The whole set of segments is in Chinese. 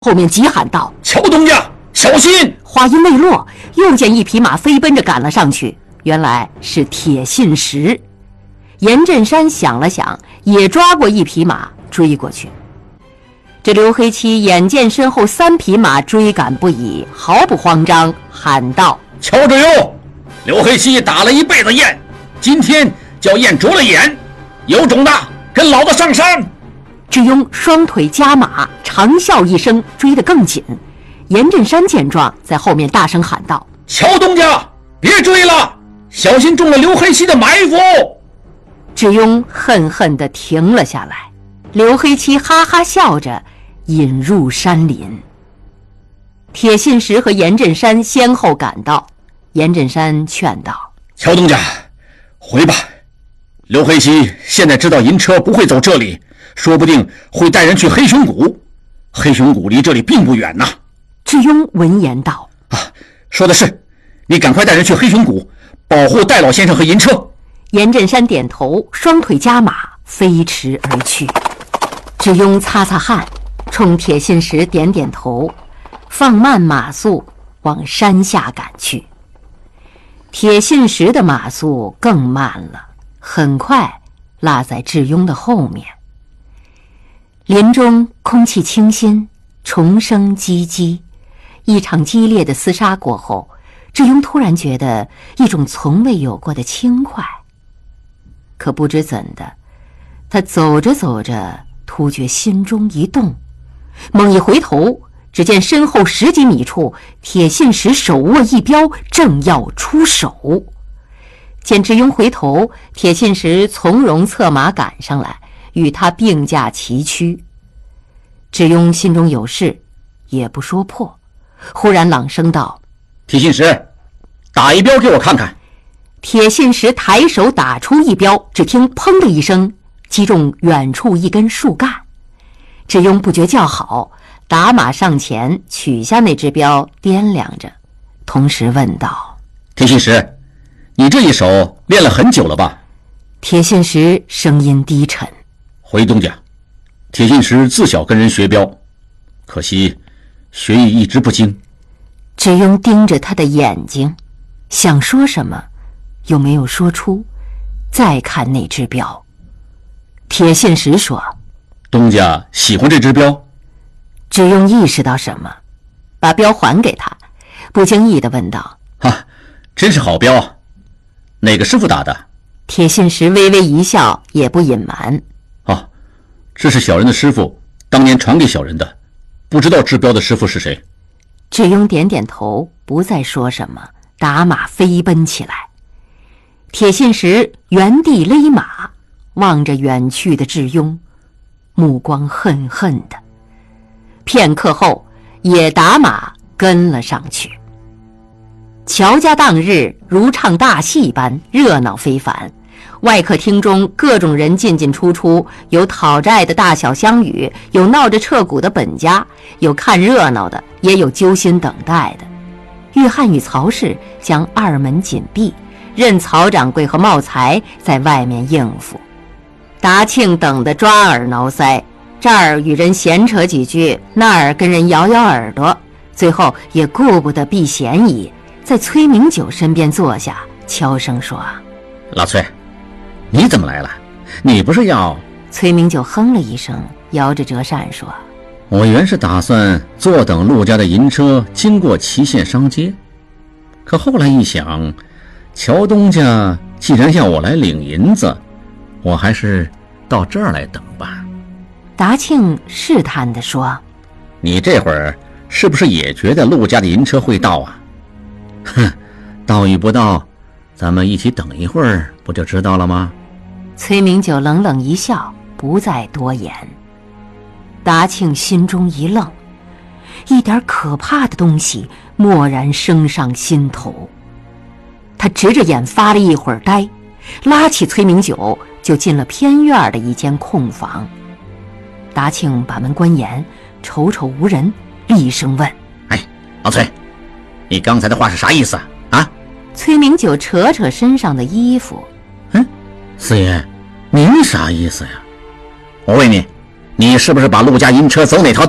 后面急喊道：“ 乔东家，小心！” 话音未落，又见一匹马飞奔着赶了上去，原来是铁信石。严振山想了想，也抓过一匹马追过去。这刘黑七眼见身后3匹马追赶不已，毫不慌张，喊道：“ 乔志勇，刘黑七打了一辈子雁，今天叫雁啄了眼，有种的跟老子上山！” 智庸双腿夹马，长啸一声，追得更紧。严振山见状，在后面大声喊道：“ 乔东家，别追了，小心中了刘黑七的埋伏！” 智庸恨恨地停了下来。刘黑七哈哈笑着引入山林。铁信石和严振山先后赶到，严振山劝道：“ 乔东家，回吧，刘黑七现在知道银车不会走这里，说不定会带人去黑熊谷。黑熊谷离这里并不远呐。” 智庸闻言道：“ 说的是，你赶快带人去黑熊谷，保护戴老先生和银车。” 严振山点头，双腿夹马飞驰而去。智庸擦擦汗，冲铁信石点点头，放慢马速往山下赶去。铁信石的马速更慢了，很快落在智庸的后面。林中空气清新，虫声唧唧。一场激烈的厮杀过后，智庸突然觉得一种从未有过的轻快。可不知怎的，他走着走着，突觉心中一动，猛一回头，只见身后10几米处，铁信石手握一镖，正要出手。见智庸回头，铁信石从容策马赶上来，与他并驾齐驱。智庸心中有事，也不说破，忽然朗声道：“ 铁信石，打一镖给我看看。” 铁信石抬手打出一镖，只听砰的一声，击中远处一根树干。智庸不觉叫好，打马上前取下那只镖，掂量着，同时问道：“ 铁信石，你这一手练了很久了吧？” 铁信石声音低沉：“ 回东家，铁信石自小跟人学镖，可惜学艺一直不精。” 智庸盯着他的眼睛，想说什么又没有说出，再看那只镖。铁信石说：“ 东家喜欢这只镖。” 智庸意识到什么，把镖还给他，不经意地问道：“ 真是好镖啊，哪个师傅打的？” 铁信石微微一笑，也不隐瞒：“ 这是小人的师傅当年传给小人的，不知道制镖的师傅是谁。” 智庸点点头，不再说什么，打马飞奔起来。铁信石原地勒马，望着远去的智庸，目光恨恨的。片刻后，也打马跟了上去。乔家当日如唱大戏般热闹非凡，外客厅中各种人进进出出，有讨债的大小乡语，有闹着彻骨的本家，有看热闹的，也有揪心等待的。玉汉与曹氏将二门紧闭，任曹掌柜和茂才在外面应付。达庆等得抓耳挠腮，这儿与人闲扯几句，那儿跟人摇摇耳朵，最后也顾不得避嫌疑，在崔明九身边坐下，悄声说：“ 老崔，你怎么来了？你不是要……” 崔明九哼了一声，摇着折扇说：“ 我原是打算坐等陆家的银车经过祁县商街，可后来一想，乔东家既然要我来领银子，我还是到这儿来等吧。” 达庆试探地说：“ 你这会儿是不是也觉得陆家的银车会到啊？”“到与不到，咱们一起等一会儿，不就知道了吗？” 崔明九冷冷一笑，不再多言。达庆心中一愣，一点可怕的东西蓦然升上心头。他直着眼发了一会儿呆，拉起崔明九就进了偏院的一间空房。达庆把门关严，瞅瞅无人，厉声问：“ 老崔，你刚才的话是啥意思啊？” 崔明九扯扯身上的衣服：“ 四爷，您啥意思呀？我问你，你是不是把陆家银车走哪条道，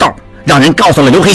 让人告诉了刘黑